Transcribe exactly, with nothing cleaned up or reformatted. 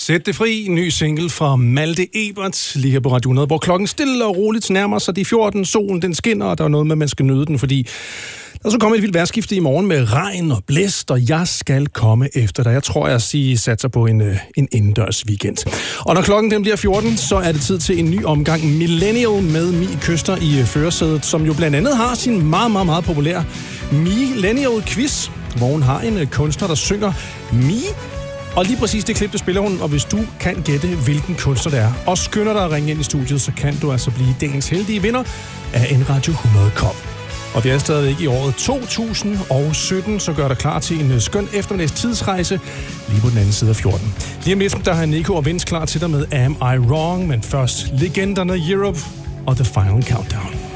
Sæt det fri, ny single fra Malte Ebert, lige her på Radio hundrede, hvor klokken stille og roligt nærmer sig de fjorten, solen den skinner, og der er noget med, at man skal nyde den, fordi der så kommer et vildt vejrskifte i morgen med regn og blæst, og jeg skal komme efter dig. Jeg tror, jeg siger, satser på en, en indendørs weekend. Og når klokken den bliver fjorten, så er det tid til en ny omgang Millennial med Mie Køster i førersædet, som jo blandt andet har sin meget, meget, meget populære Millennial Quiz, hvor hun har en kunstner, der synger Mie. Og lige præcis det klip, det spiller hun, og hvis du kan gætte, hvilken kunstner det er, og skynder dig at ringe ind i studiet, så kan du altså blive dagens heldige vinder af en Radio hundrede kop. Og vi er stadigvæk i året to tusind og sytten, så gør dig klar til en skøn eftermiddags tidsrejse lige på den anden side af fjorten. Lige om lidt, der har Nico og Vince klar til dig med Am I Wrong, men først legenderne Europe og The Final Countdown.